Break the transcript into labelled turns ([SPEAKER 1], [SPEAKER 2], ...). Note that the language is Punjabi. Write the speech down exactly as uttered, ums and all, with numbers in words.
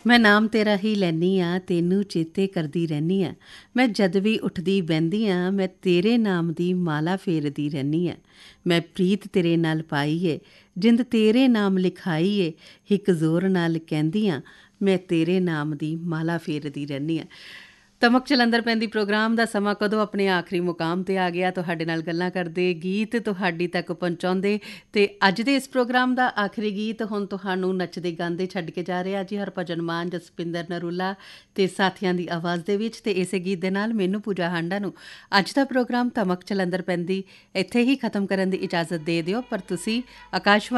[SPEAKER 1] ਮੈਂ ਨਾਮ ਤੇਰਾ ਹੀ ਲੈਂਦੀ ਹਾਂ, ਤੈਨੂੰ ਚੇਤੇ ਕਰਦੀ ਰਹਿੰਦੀ ਹਾਂ। ਮੈਂ ਜਦ ਵੀ ਉੱਠਦੀ ਬਹਿੰਦੀ ਹਾਂ, ਮੈਂ ਤੇਰੇ ਨਾਮ ਦੀ ਮਾਲਾ ਫੇਰਦੀ ਰਹਿੰਦੀ ਹਾਂ। ਮੈਂ ਪ੍ਰੀਤ ਤੇਰੇ ਨਾਲ ਪਾਈ ਏ, ਜਿੰਦ ਤੇਰੇ ਨਾਮ ਲਿਖਾਈ ਏ, ਹਿੱਕ ਜ਼ੋਰ ਨਾਲ ਕਹਿੰਦੀ ਹਾਂ, ਮੈਂ ਤੇਰੇ ਨਾਮ ਦੀ ਮਾਲਾ ਫੇਰਦੀ ਰਹਿੰਦੀ ਹਾਂ। ਤਮਕ ਚਲੰਦਰ ਪੈਂਦੀ ਪ੍ਰੋਗਰਾਮ ਦਾ ਸਮਾਂ ਕਦੋਂ ਆਪਣੇ ਆਖਰੀ ਮੁਕਾਮ 'ਤੇ ਆ ਗਿਆ, ਤੁਹਾਡੇ ਨਾਲ ਗੱਲਾਂ ਕਰਦੇ, ਗੀਤ ਤੁਹਾਡੀ ਤੱਕ ਪਹੁੰਚਾਉਂਦੇ। ਅਤੇ ਅੱਜ ਦੇ ਇਸ ਪ੍ਰੋਗਰਾਮ ਦਾ ਆਖਰੀ ਗੀਤ ਹੁਣ ਤੁਹਾਨੂੰ ਨੱਚਦੇ ਗਾਉਂਦੇ ਛੱਡ ਕੇ ਜਾ ਰਿਹਾ ਜੀ ਹਰਭਜਨ ਮਾਨ, ਜਸਪਿੰਦਰ ਨਰੂਲਾ ਅਤੇ ਸਾਥੀਆਂ ਦੀ ਆਵਾਜ਼ ਦੇ ਵਿੱਚ। ਅਤੇ ਇਸੇ ਗੀਤ ਦੇ ਨਾਲ ਮੈਨੂੰ ਪੂਜਾ ਹਾਂਡਾ ਨੂੰ ਅੱਜ ਦਾ ਪ੍ਰੋਗਰਾਮ ਤਮਕ ਚਲੰਦਰ ਪੈਂਦੀ ਇੱਥੇ ਹੀ ਖ਼ਤਮ ਕਰਨ ਦੀ ਇਜਾਜ਼ਤ ਦੇ ਦਿਓ। ਪਰ ਤੁਸੀਂ ਆਕਾਸ਼ਵਾਣੀ